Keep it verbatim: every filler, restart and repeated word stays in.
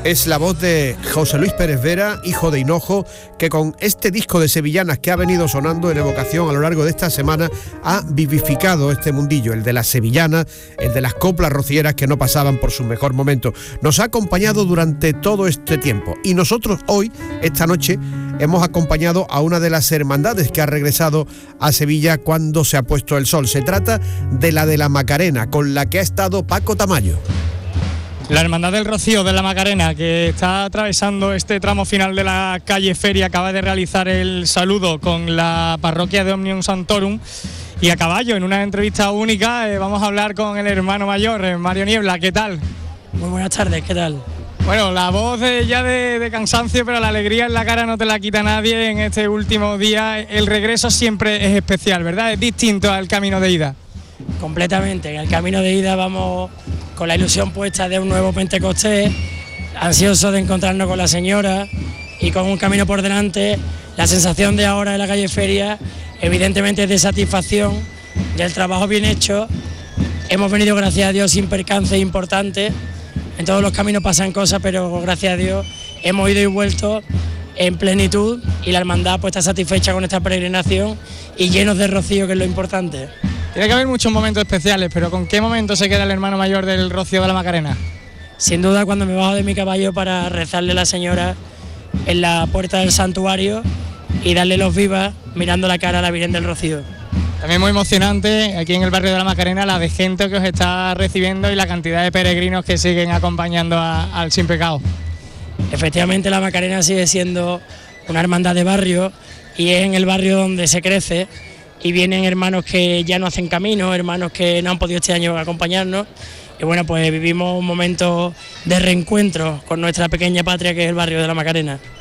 Es la voz de José Luis Pérez Vera, hijo de Hinojo, que con este disco de sevillanas que ha venido sonando en evocación a lo largo de esta semana ha vivificado este mundillo, el de las sevillanas, el de las coplas rocieras que no pasaban por su mejor momento. Nos ha acompañado durante todo este tiempo y nosotros hoy, esta noche, hemos acompañado a una de las hermandades que ha regresado a Sevilla cuando se ha puesto el sol. Se trata de la de la Macarena, con la que ha estado Paco Tamayo. La Hermandad del Rocío de la Macarena, que está atravesando este tramo final de la calle Feria, acaba de realizar el saludo con la parroquia de Omnium Sanctorum. Y a caballo, en una entrevista única, eh, vamos a hablar con el hermano mayor, eh, Mario Niebla. ¿Qué tal? Muy buenas tardes, ¿qué tal? Bueno, la voz eh, ya de, de cansancio, pero la alegría en la cara no te la quita nadie en este último día. El regreso siempre es especial, ¿verdad? Es distinto al camino de ida. Completamente, en el camino de ida vamos con la ilusión puesta de un nuevo Pentecostés, ansioso de encontrarnos con la señora y con un camino por delante. La sensación de ahora en la calle Feria evidentemente es de satisfacción del trabajo bien hecho. Hemos venido, gracias a Dios, sin percances importantes. En todos los caminos pasan cosas, pero gracias a Dios hemos ido y vuelto en plenitud y la hermandad pues está satisfecha con esta peregrinación y llenos de rocío, que es lo importante. Tiene que haber muchos momentos especiales, pero ¿con qué momento se queda el hermano mayor del Rocío de la Macarena? Sin duda cuando me bajo de mi caballo para rezarle a la señora en la puerta del santuario y darle los vivas mirando la cara a la Virgen del Rocío. También muy emocionante aquí en el barrio de la Macarena la de gente que os está recibiendo y la cantidad de peregrinos que siguen acompañando a, al Sin Pecado. Efectivamente, la Macarena sigue siendo una hermandad de barrio y es en el barrio donde se crece y vienen hermanos que ya no hacen camino, hermanos que no han podido este año acompañarnos y bueno, pues vivimos un momento de reencuentro con nuestra pequeña patria que es el barrio de la Macarena.